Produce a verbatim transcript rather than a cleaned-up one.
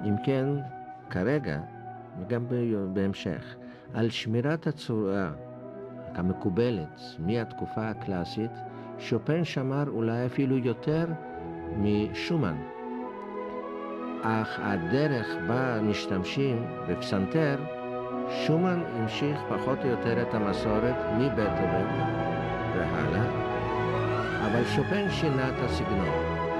אם כן, כרגע, וגם בהמשך, על שמירת הצורה המקובלת מהתקופה הקלאסית, שופן שמר אולי אפילו יותר משומן. אך הדרך בה משתמשים בפסנתר, שומן המשיך פחות או יותר את המסורת מבטהובן והלאה, אבל שופן שינה את הסגנון.